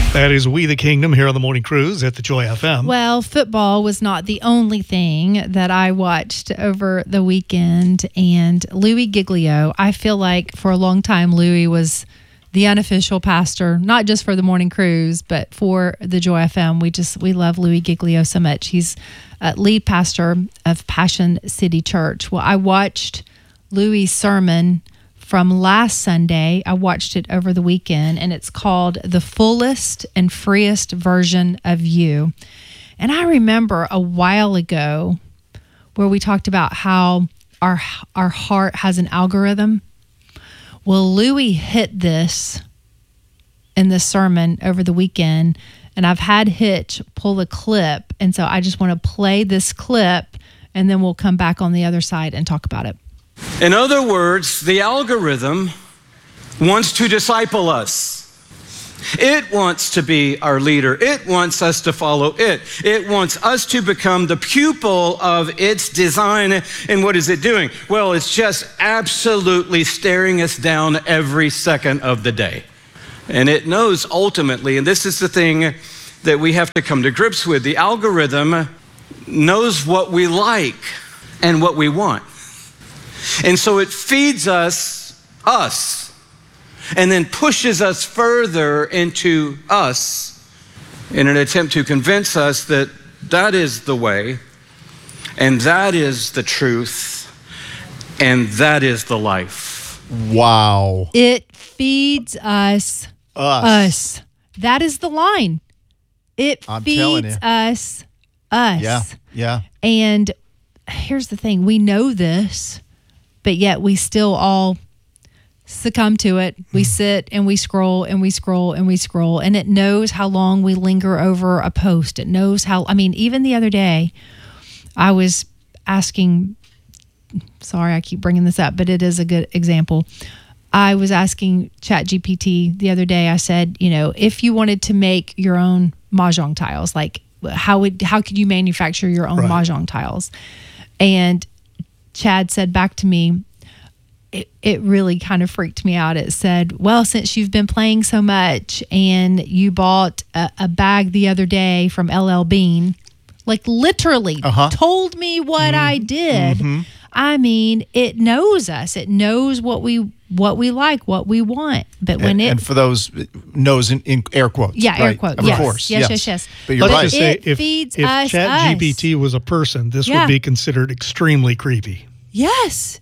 That is We the Kingdom here on the Morning Cruise at the Joy FM. Well, football was not the only thing that I watched over the weekend. And Louis Giglio, I feel like for a long time, Louis was the unofficial pastor, not just for the Morning Cruise, but for the Joy FM. We love Louis Giglio so much. He's lead pastor of Passion City Church. Well, I watched Louis' sermon from last Sunday. I watched it over the weekend, and it's called The Fullest and Freest Version of You. And I remember a while ago where we talked about how our heart has an algorithm. Well, Louis hit this in the sermon over the weekend, and I've had Hitch pull a clip, and so I just want to play this clip, and then we'll come back on the other side and talk about it. In other words, the algorithm wants to disciple us. It wants to be our leader. It wants us to follow it. It wants us to become the pupil of its design. And what is it doing? Well, it's just absolutely staring us down every second of the day. And it knows ultimately, and this is the thing that we have to come to grips with, the algorithm knows what we like and what we want. And so it feeds us, and then pushes us further into us in an attempt to convince us that that is the way, and that is the truth, and that is the life. Wow. It feeds us. That is the line. I'm telling feeds you. us. Yeah. And here's the thing. We know this, but yet we still all succumb to it. We sit and we scroll and we scroll and we scroll, and it knows how long we linger over a post. It knows how, even the other day, I was asking, sorry, I keep bringing this up, but it is a good example. I was asking ChatGPT the other day, I said, if you wanted to make your own Mahjong tiles, like how could you manufacture your own Mahjong tiles? And Chad said back to me, it really kind of freaked me out. It said, well, since you've been playing so much and you bought a bag the other day from LL Bean, like literally told me what I did. Mm-hmm. It knows us. It knows what we like, what we want. But when and for those knows in air quotes. Yeah, right? air quotes. Of course. Yes. But you're Let's right. just say It if feeds us. ChatGPT was a person, this would be considered extremely creepy. Yes.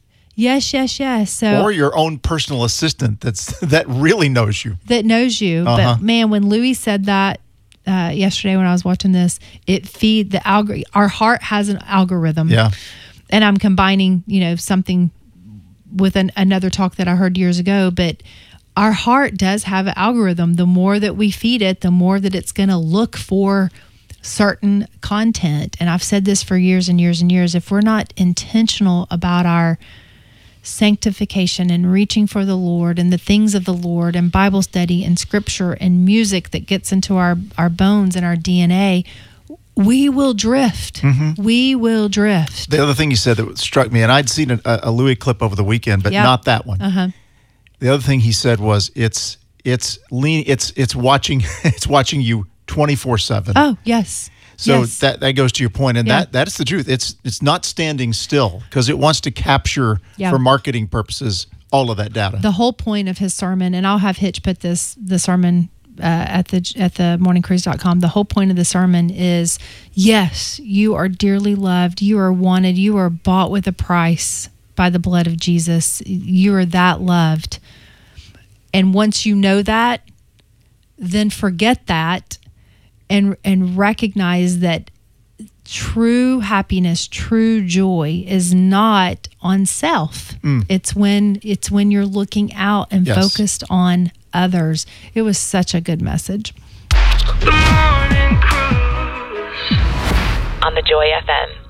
So, or your own personal assistant that really knows you. That knows you. But man, when Louis said that yesterday when I was watching this, it feed the algorithm. Our heart has an algorithm. Yeah. And I'm combining, something with another talk that I heard years ago. But our heart does have an algorithm. The more that we feed it, the more that it's going to look for certain content. And I've said this for years and years and years. If we're not intentional about our sanctification and reaching for the Lord and the things of the Lord and Bible study and scripture and music that gets into our bones and our DNA, we will drift. Mm-hmm. We will drift. The other thing you said that struck me, and I'd seen a Louis clip over the weekend, but not that one. The other thing he said was it's watching you 24/7. Oh, yes. So yes. that goes to your point, and that's the truth. It's not standing still because it wants to capture for marketing purposes all of that data. The whole point of his sermon, and I'll have Hitch put the sermon at the morningcruise.com. The whole point of the sermon is, yes, you are dearly loved, you are wanted, you are bought with a price by the blood of Jesus. You are that loved, and once you know that, then forget that. And recognize that true happiness, true joy is not on self. It's when you're looking out and focused on others. It was such a good message. The Morning Cruise on the Joy FM.